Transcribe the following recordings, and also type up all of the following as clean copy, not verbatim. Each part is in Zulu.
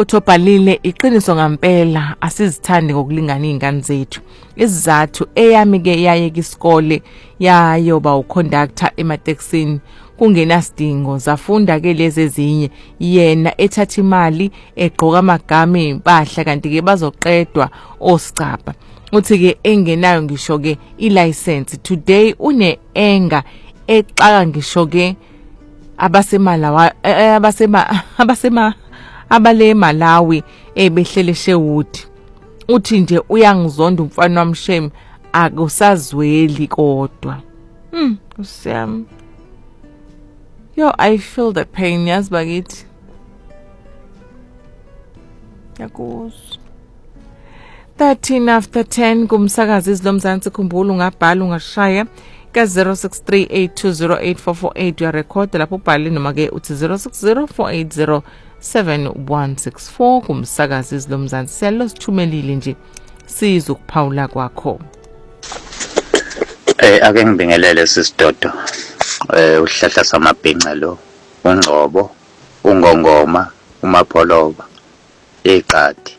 Uthobhalile iqiniso ngempela asizithandi ngokulingana izingane zethu. Isizathu eyami ke yayeka isikole yayoba uconductor emateksini kungenasidingo zafunda ke lezi ezinye yena ethatha imali egqoka amagama impahla kanti ke bazoqedwa osicapha. Uthi ke engenayo ngisho ke ilicense today une enga exaka ngisho ke abale Malawi behlele Sherwood. Uthi nje uyangizonda umfana wamshem akusazweli kodwa. Usam. Yo, I feel the pain, yazi bakithi. Yakuzwa. 13 after 10 kumsakazi izilomzansi khumbula ungabhala ungashaya ka 0638208448 ya record lapho ubhale noma ke uthi 0604807164 kumsakazi izilomzansi selo sithumelile nje sizokuphawula kwakho. Ake ngibingelele sisidodo. Uhlahla samabhinqa lo, ungcobo, ungongoma, umapholoba, iqadi.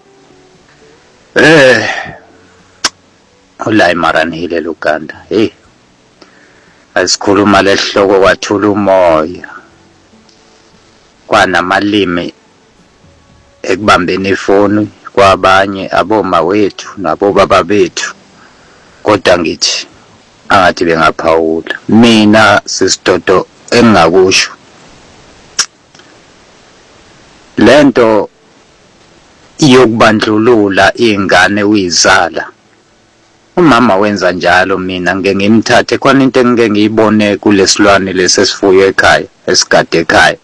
Ulay maranhile luganda. Asikhuluma lehloko kwathula umoya. Kwanamalimi ekubambeni ifoni kwabanye aboma wethu nabobaba bethu. Kodwa ngithi angathi bengaphawula. Mina sisidodo engingakusho. Lento yokubandlulula izingane uyizala. Umama wenza njalo mina ngeke ngimthathe khona into engeke ngiyibone kulesilwane lesesifuyo ekhaya esigade ekhaya.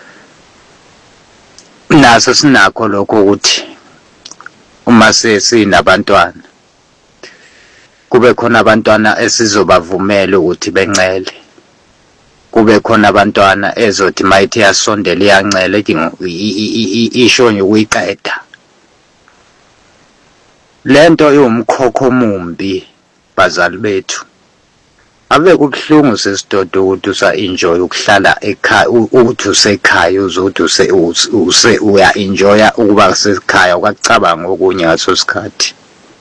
Naso sinakho lokho ukuthi uma sesinabantwana kube khona abantwana esizobavumela ukuthi bencele. Kube khona abantwana ezothi mayithi yasondela iyancele ishonye ukuyiqeda. Lento iwumkhokho omumbi bazali bethu. Ave kubhlungu sesidodo ukuthi usa enjoy ukuhlala ekhaya ukuthi usekhaya uzothi uya enjoy ukuba sekhaya ukacabanga okunye ngaso sikhathi.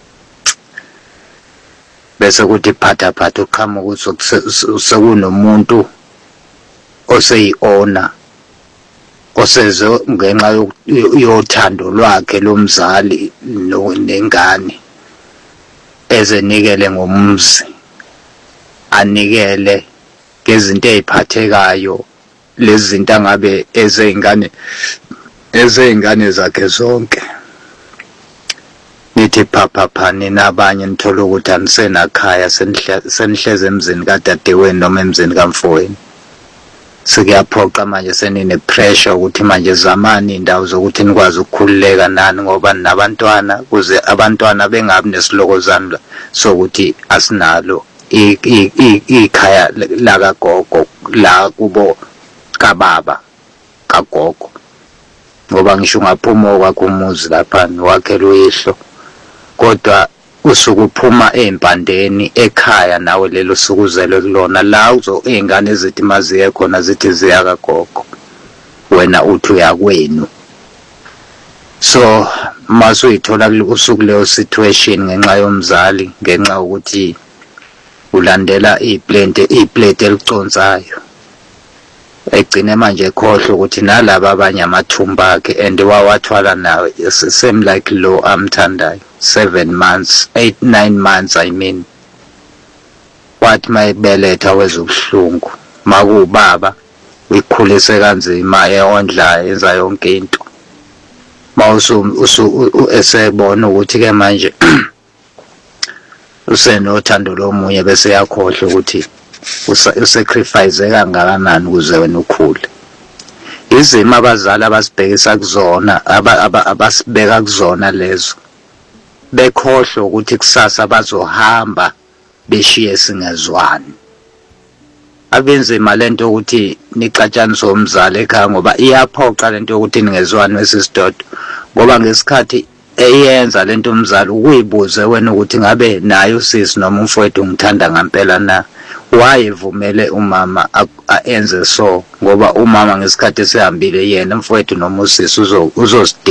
Bese kuthi phatha uqhamuka ukuthi sekunomuntu oseyi-owner osezo ngenxa yothando lwakhe lomzali nengane ezenikele ngomzi anikele ngezinto eziphathekayo lezi zinto angabe ezengane zakhe zonke. Nithi phapha nabanye nithola ukuthi anisenakhaya senihleze emzini kadadewenu noma emzini kamfowenu. Sikuyaphoqa manje senine pressure ukuthi manje zamani indawo zokuthi nikwazi ukukhululeka nani ngoba nabantwana kuze abantwana bengabi nesilokozana sokuthi asinalo ikhaya la kagogo la kubo kababa kagogo. Ngoba ngisho ungaphuma kwakho umuzi lapha wakhela uyihlo kodwa usukuphuma empandeni ekhaya nawe lelo sukuzelwe kulona la izingane ezithi maziye khona zithi ziya kagogo wena uthi uyakwenu. So masuyithola usuku leyo situation ngenxa yomzali ngenxa ukuthi ulandela iplate eliconsayo egcine manje ekhohle ukuthi nalabo abanye amathumba akhe and wawathwala nawe same like lo amthandayo 7 months 8-9 months I mean. Wathi mayebeletha wezobuhlungu makubaba uyikhulise kanzima eondla yenza yonke into. Mawusu esebona ukuthi ke manje usenothando lomunye bese yakhohle ukuthi usacrifice kangakanani ukuze wena ukhule. Izimo abazali abasibhekisa kuzona abasibeka kuzona lezo bekhohle ukuthi kusasa bazohamba beshiye singezwani. Abenzima lento ukuthi nicatshanise umzali ekhaya ngoba iyaphoqa lento ukuthi ningezwani wesisidodo ngoba ngesikhathi eyenza lento umzali ukuyibuze wena ukuthi ngabe nayo sisi noma umfowethu ngithanda ngempela na. Wayevumele umama aenze so ngoba umama ngesikhathi esihambile yena umfowethu noma usisi